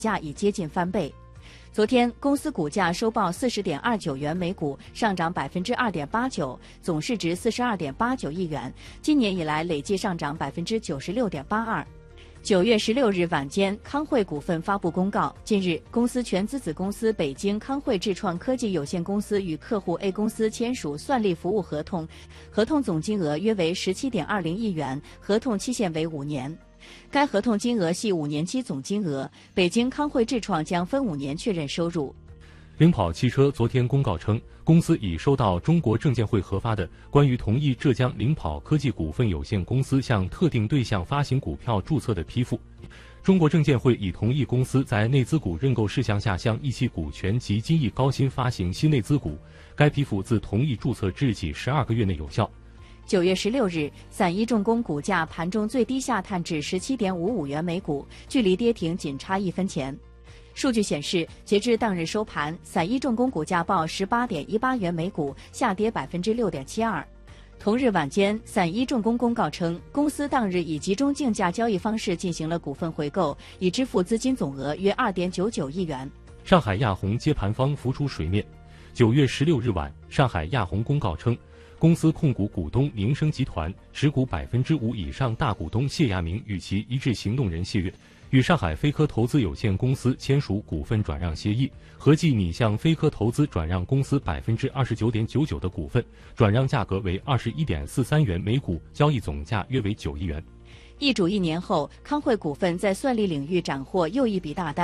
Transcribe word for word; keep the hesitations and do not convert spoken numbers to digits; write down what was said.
价已接近翻倍。昨天，公司股价收报四十点二九元每股，上涨百分之二点八九，总市值四十二点八九亿元，今年以来累计上涨百分之九十六点八二。九月十六日晚间，康汇股份发布公告，近日，公司全资子公司北京康汇智创科技有限公司与客户 A 公司签署算力服务合同，合同总金额约为十七点二零亿元，合同期限为五年。该合同金额系五年期总金额，北京康汇智创将分五年确认收入。 领跑汽车昨天公告称，公司已收到中国证监会核发的关于同意浙江领跑科技股份有限公司向特定对象发行股票注册的批复。中国证监会已同意公司在内资股认购事项下向一汽股权及金益高新发行新内资股，该批复自同意注册日起十二个月内有效。 九月十六日，散一重工股价盘中最低下探至十七点五五元每股，距离跌停仅差一分钱。数据显示，截至当日收盘，散一重工股价报十八点一八元每股，下跌百分之六点七二。同日晚间，散一重工公告称，公司当日以集中竞价交易方式进行了股份回购，已支付资金总额约二点九九亿元。 上海亚虹接盘方浮出水面。九月十六日晚，上海亚虹公告称，公司控股股东宁生集团持股百分之五以上大股东谢亚明与其一致行动人谢悦，与上海飞科投资有限公司签署股份转让协议，合计拟向飞科投资转让公司百分之二十九点九九的股份，转让价格为二十一点四三元每股，交易总价约为九亿元。 易主一年后，康汇股份在算力领域斩获又一笔大单。